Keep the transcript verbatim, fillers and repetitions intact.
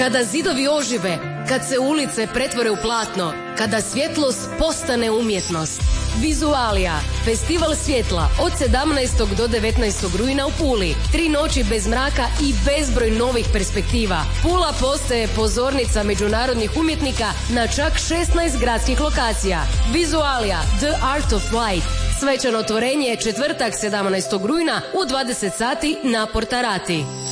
Kada zidovi ožive, kad se ulice pretvore u platno, kada svjetlost postane umjetnost. Vizualija, festival svjetla od sedamnaestog do devetnaestog rujna u Puli. Tri noći bez mraka i bezbroj novih perspektiva. Pula postaje pozornica međunarodnih umjetnika na čak šesnaest gradskih lokacija. Vizualija, The Art of Light. Svečano otvorenje je četvrtak sedamnaestog rujna u dvadeset sati na Portarati.